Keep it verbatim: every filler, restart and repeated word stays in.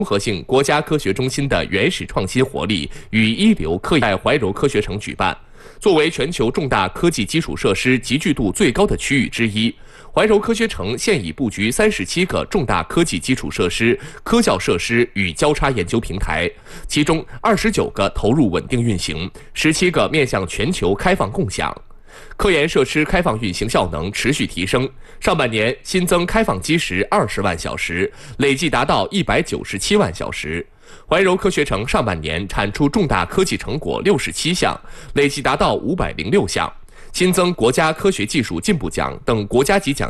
综合性国家科学中心的原始创新活力与一流科研在怀柔科学城举办。作为全球重大科技基础设施集聚度最高的区域之一，怀柔科学城现已布局三十七个重大科技基础设施、科教设施与交叉研究平台，其中二十九个投入稳定运行，十七个面向全球开放共享。科研设施开放运行效能持续提升，上半年新增开放基石二十万小时，累计达到一百九十七万小时。怀柔科学城上半年产出重大科技成果六十七项，累计达到五百零六项，新增国家科学技术进步奖等国家级奖